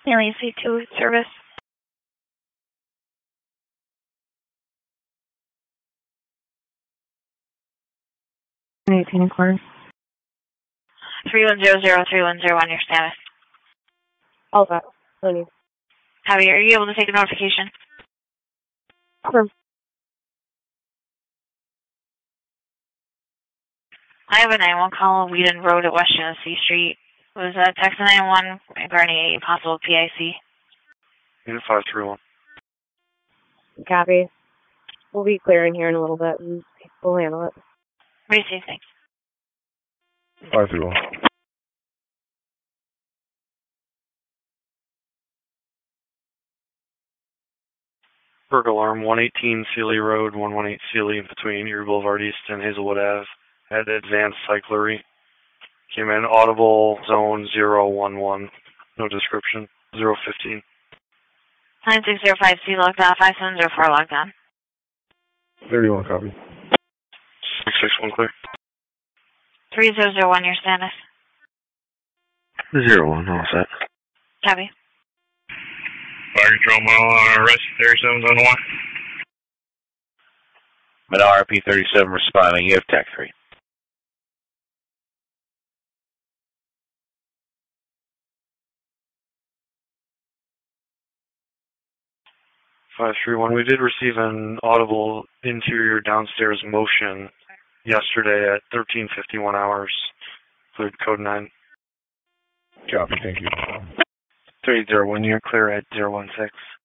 Nearly C2 service. 18 course. 3100-3101, your status. All that. No need. Javi, are you able to take a notification? Sure. I have a 911 call on Whedon Road at West Genesee Street. Was text 911 regarding a possible PIC? Unit 531. Copy. We'll be clearing here in a little bit, and we'll handle it. Receive, thanks. 531. Burg alarm 118 Sealy Road, 118 Sealy in between Erie Boulevard East and Hazelwood Ave. Had advanced cyclery. Came in audible zone 011. No description. 015. 9605C logged on, 5704 logged on. 31 copy. 661 clear. 3001, your status. 01, all set. Copy. Fire control model arrest 3701. Med RP 37 responding. You have TAC 3. 531. We did receive an audible interior downstairs motion yesterday at 13:51 hours. Cleared code 9. Copy, thank you. 301, you're clear at 016.